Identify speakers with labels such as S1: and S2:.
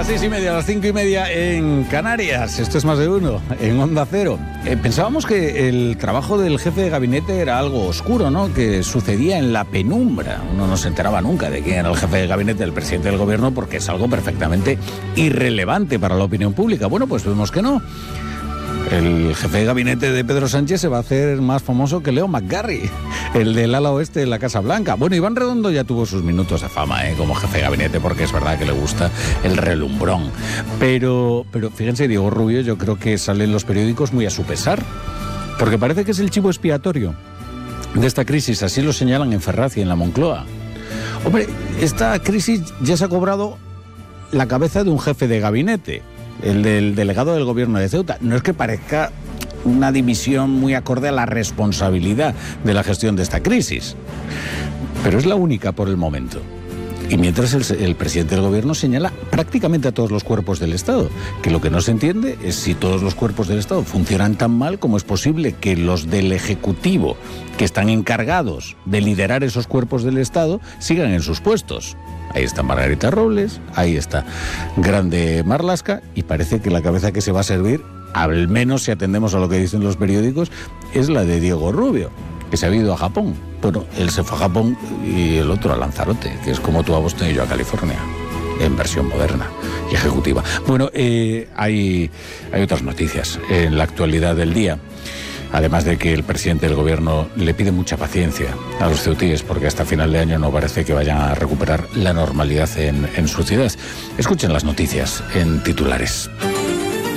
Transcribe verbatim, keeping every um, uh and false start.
S1: las seis y media, a las cinco y media en Canarias. Esto es Más de Uno, en Onda Cero. Eh, pensábamos que el trabajo del jefe de gabinete era algo oscuro, ¿no? Que sucedía en la penumbra. Uno no se enteraba nunca de quién era el jefe de gabinete del presidente del gobierno porque es algo perfectamente irrelevante para la opinión pública. Bueno, pues vemos que no. El jefe de gabinete de Pedro Sánchez se va a hacer más famoso que Leo McGarry, el del ala oeste de la Casa Blanca. Bueno, Iván Redondo ya tuvo sus minutos de fama, ¿eh? Como jefe de gabinete, porque es verdad que le gusta el relumbrón. Pero, pero fíjense, Diego Rubio yo creo que sale en los periódicos muy a su pesar, porque parece que es el chivo expiatorio de esta crisis, así lo señalan en Ferraz y en la Moncloa. Hombre, esta crisis ya se ha cobrado la cabeza de un jefe de gabinete, el del delegado del gobierno de Ceuta. No es que parezca una dimisión muy acorde a la responsabilidad de la gestión de esta crisis, pero es la única por el momento. Y mientras el, el presidente del gobierno señala prácticamente a todos los cuerpos del Estado, que lo que no se entiende es si todos los cuerpos del Estado funcionan tan mal como es posible que los del Ejecutivo, que están encargados de liderar esos cuerpos del Estado, sigan en sus puestos. Ahí está Margarita Robles, ahí está Grande Marlaska, y parece que la cabeza que se va a servir, al menos si atendemos a lo que dicen los periódicos, es la de Diego Rubio, que se ha ido a Japón. Bueno, él se fue a Japón y el otro a Lanzarote, que es como tú a Boston y yo a California, en versión moderna y ejecutiva. Bueno, eh, hay, hay otras noticias en la actualidad del día. Además de que el presidente del gobierno le pide mucha paciencia a los ceutíes porque hasta final de año no parece que vayan a recuperar la normalidad en, en su ciudad. Escuchen las noticias en titulares.